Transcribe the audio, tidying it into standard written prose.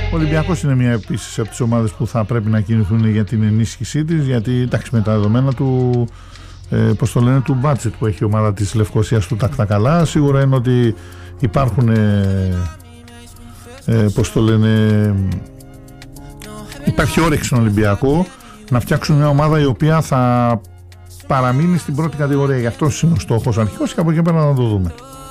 Ο Ολυμπιακός είναι μια επίσης από τις ομάδες που θα πρέπει να κινηθούν για την ενίσχυσή της, γιατί εντάξει, με τα δεδομένα του πώς το λένε, του budget που έχει η ομάδα της Λευκωσίας του τακτά καλά, σίγουρα είναι ότι υπάρχουν πώς το λένε, υπάρχει όρεξη στον Ολυμπιακό να φτιάξουν μια ομάδα η οποία θα παραμείνει στην πρώτη κατηγορία. Γι' αυτό είναι ο στόχος αρχικός και από εκεί πέρα να το δούμε.